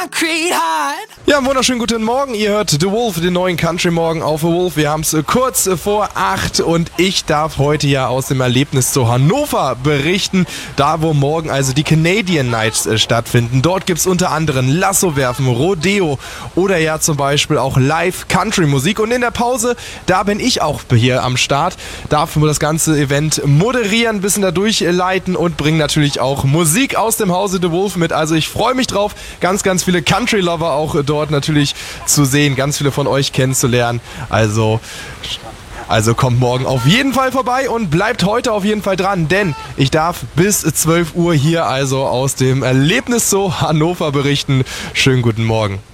Ja, einen wunderschönen guten Morgen. Ihr hört The Wolf, den neuen Country Morgen auf The Wolf. Wir haben es kurz vor 8 und ich darf heute ja aus dem Erlebnis zu Hannover berichten. Da, wo morgen also die Canadian Nights stattfinden. Dort gibt es unter anderem Lassowerfen, Rodeo oder ja zum Beispiel auch Live-Country-Musik. Und in der Pause, da bin ich auch hier am Start. Darf das ganze Event moderieren, ein bisschen da durchleiten und bringe natürlich auch Musik aus dem Hause The Wolf mit. Also ich freue mich drauf, ganz viele Country-Lover auch dort natürlich zu sehen, ganz viele von euch kennenzulernen. Also kommt morgen auf jeden Fall vorbei und bleibt heute auf jeden Fall dran, denn ich darf bis 12 Uhr hier also aus dem Erlebnis Zoo Hannover berichten. Schönen guten Morgen.